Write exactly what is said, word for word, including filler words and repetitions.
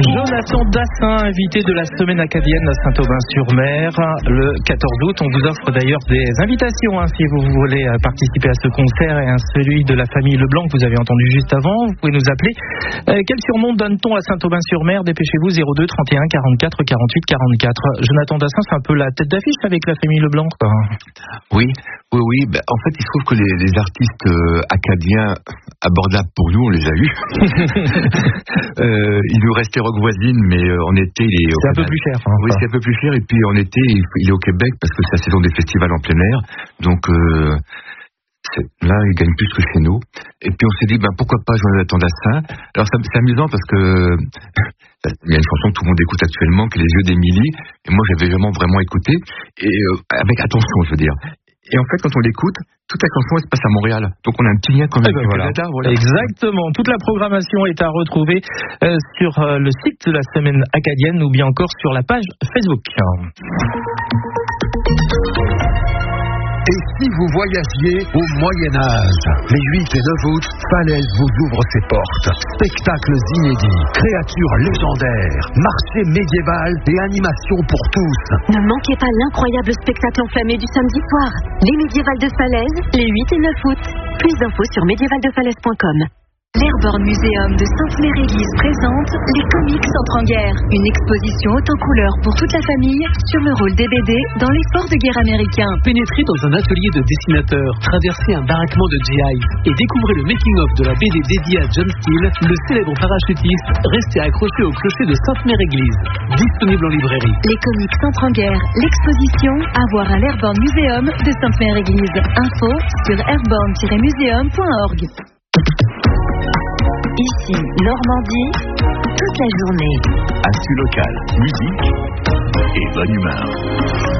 Jonathan Dassin, invité de la semaine acadienne à Saint-Aubin-sur-Mer le quatorze août. On vous offre d'ailleurs des invitations hein, si vous voulez participer à ce concert et à celui de la famille Leblanc que vous avez entendu juste avant. Vous pouvez nous appeler. Euh, quel surnom donne-t-on à Saint-Aubin-sur-Mer? Dépêchez-vous, zéro deux trente et un quarante-quatre quarante-huit quarante-quatre. Jonathan Dassin, c'est un peu la tête d'affiche avec la famille Leblanc, quoi. Oui, oui, oui. Ben, en fait, il se trouve que les, les artistes euh, acadiens abordables pour nous, on les a eus. euh, il nous restait Rock Voisine, mais euh, en été, il est... C'est un peu plus cher. Hein, oui, c'est un peu plus cher. Et puis en été, il, il est au Québec parce que c'est la saison des festivals en plein air. Donc euh, là, il gagne plus que chez nous. Et puis on s'est dit, ben, pourquoi pas Jonathan Dassin. Alors c'est, c'est amusant parce que il y a une chanson que tout le monde écoute actuellement, qui est Les Yeux d'Émilie. Et moi, j'avais vraiment, vraiment écouté. Et euh, avec attention, je veux dire. Et en fait, quand on l'écoute, toute la chanson, elle se passe à Montréal. Donc, on a un petit lien quand même avec le Canada. Voilà. Exactement. Toute la programmation est à retrouver euh, sur euh, le site de la semaine acadienne ou bien encore sur la page Facebook. Et si vous voyagez au Moyen-Âge, les huit et neuf août, Falaise vous ouvre ses portes. Spectacles inédits, créatures légendaires, marché médiéval et animations pour tous. Ne manquez pas l'incroyable spectacle enflammé du samedi soir. Les médiévals de Falaise, les huit et neuf août. Plus d'infos sur médiéval de falaise point com. L'Airborne Museum de Sainte-Mère-Église présente Les Comics Entrent en guerre, une exposition haute en couleurs pour toute la famille sur le rôle des B D dans l'effort de guerre américain. Pénétrez dans un atelier de dessinateur, traversez un baraquement de G I et découvrez le making-of de la B D dédiée à John Steele, le célèbre parachutiste, resté accroché au clocher de Sainte-Mère-Église. Disponible en librairie. Les Comics Entrent en guerre, l'exposition à voir à l'Airborne Museum de Sainte-Mère-Église. Info sur airborne tiret museum point org. Ici, Normandie, toute la journée. Actu local, musique et bonne humeur.